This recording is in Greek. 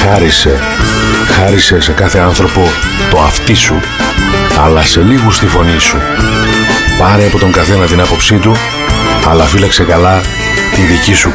Χάρισε σε κάθε άνθρωπο το αυτί σου, αλλά σε λίγους τη φωνή σου. Πάρε από τον καθένα την άποψή του, αλλά φύλαξε καλά τη δική σου.